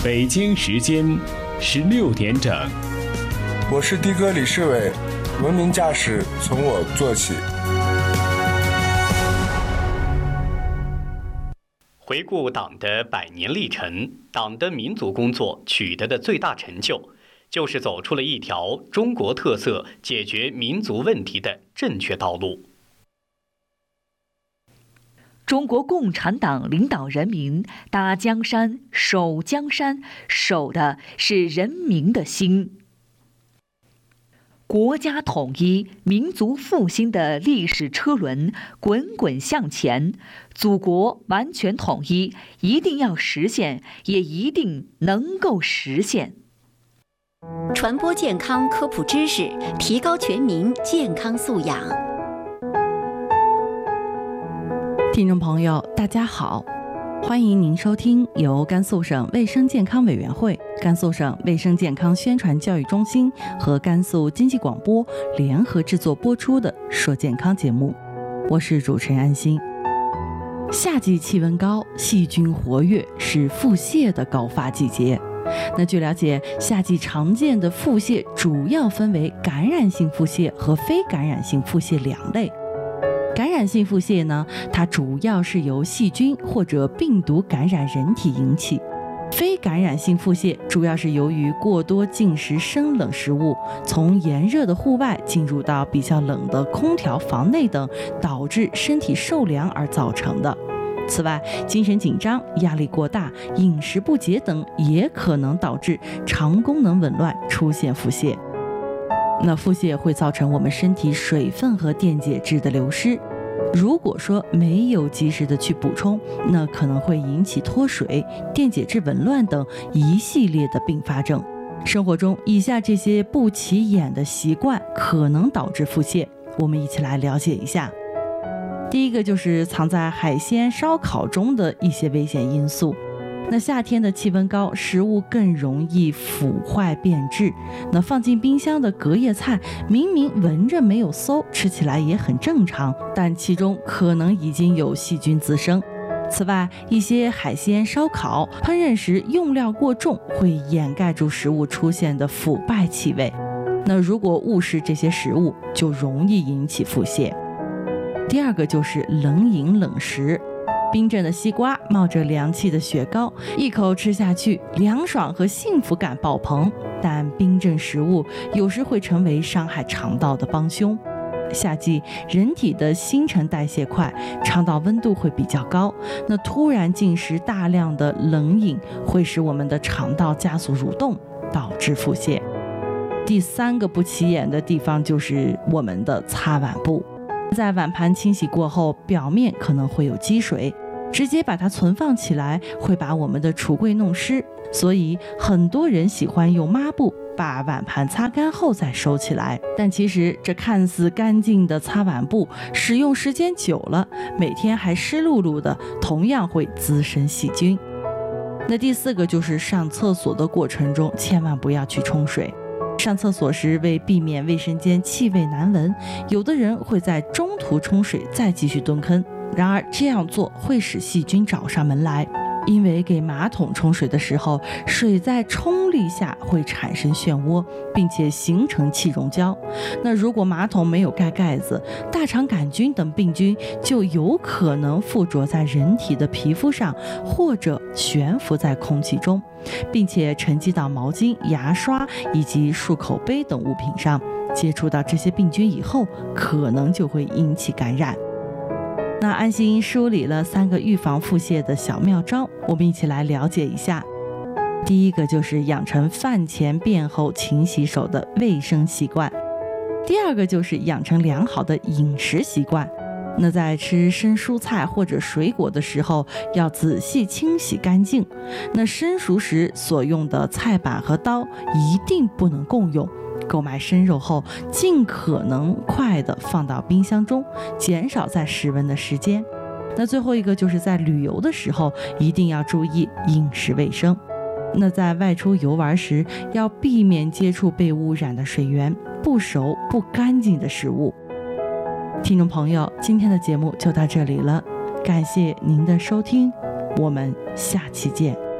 北京时间16点整。 我是的哥李世伟，文明驾驶从我做起。 回顾党的100年历程，党的民族工作取得的最大成就，就是走出了一条中国特色解决民族问题的正确道路。 中国共产党领导人民打江山、守江山，守的是人民的心。国家统一、民族复兴的历史车轮滚滚向前，祖国完全统一一定要实现，也一定能够实现。 传播健康科普知识，提高全民健康素养。 听众朋友，大家好，欢迎您收听由甘肃省卫生健康委员会、甘肃省卫生健康宣传教育中心和甘肃经济广播联合制作播出的《说健康》节目，我是主持人安心。夏季气温高，细菌活跃，是腹泻的高发季节。那据了解，夏季常见的腹泻主要分为感染性腹泻和非感染性腹泻两类。感染性腹泻呢，它主要是由细菌或者病毒感染人体引起；非感染性腹泻主要是由于过多进食生冷食物，从炎热的户外进入到比较冷的空调房内等，导致身体受凉而造成的。此外，精神紧张、压力过大、饮食不节等也可能导致肠功能紊乱，出现腹泻。那腹泻会造成我们身体水分和电解质的流失，如果说没有及时的去补充，那可能会引起脱水、电解质紊乱等一系列的并发症。生活中以下这些不起眼的习惯可能导致腹泻，我们一起来了解一下。第一个就是藏在海鲜、烧烤中的一些危险因素。那夏天的气温高，食物更容易腐坏变质。那放进冰箱的隔夜菜，明明闻着没有馊，吃起来也很正常，但其中可能已经有细菌滋生。此外，一些海鲜、烧烤烹饪时用料过重，会掩盖住食物出现的腐败气味。那如果误食这些食物，就容易引起腹泻。第二个就是冷饮冷食。冰镇的西瓜，冒着凉气的雪糕，一口吃下去，凉爽和幸福感爆棚。但冰镇食物有时会成为伤害肠道的帮凶。夏季人体的新陈代谢快，肠道温度会比较高，那突然进食大量的冷饮，会使我们的肠道加速蠕动，导致腹泻。第三个不起眼的地方就是我们的擦碗布。在碗盘清洗过后，表面可能会有积水，直接把它存放起来，会把我们的橱柜弄湿，所以很多人喜欢用抹布把碗盘擦干后再收起来。但其实这看似干净的擦碗布，使用时间久了，每天还湿漉漉的，同样会滋生细菌。那第四个就是上厕所的过程中，千万不要去冲水。上厕所时，为避免卫生间气味难闻，有的人会在中途冲水再继续蹲坑。然而这样做会使细菌找上门来，因为给马桶冲水的时候，水在冲力下会产生漩涡，并且形成气溶胶。那如果马桶没有盖盖子，大肠杆菌等病菌就有可能附着在人体的皮肤上，或者悬浮在空气中，并且沉积到毛巾、牙刷以及漱口杯等物品上。接触到这些病菌以后，可能就会引起感染。那安心梳理了3个预防腹泻的小妙招，我们一起来了解一下。第一个就是养成饭前便后勤洗手的卫生习惯。第二个就是养成良好的饮食习惯。那在吃生蔬菜或者水果的时候，要仔细清洗干净。那生熟时所用的菜板和刀一定不能共用。购买生肉后，尽可能快的放到冰箱中，减少在室温的时间。那最后一个就是在旅游的时候，一定要注意饮食卫生。那在外出游玩时，要避免接触被污染的水源、不熟不干净的食物。听众朋友，今天的节目就到这里了，感谢您的收听，我们下期见。